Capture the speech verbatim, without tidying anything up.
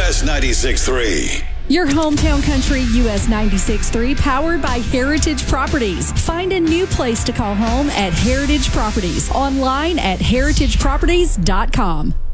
S ninety-six point three. Your hometown country, U S ninety-six point three, powered by Heritage Properties. Find a new place to call home at Heritage Properties. Online at heritage properties dot com.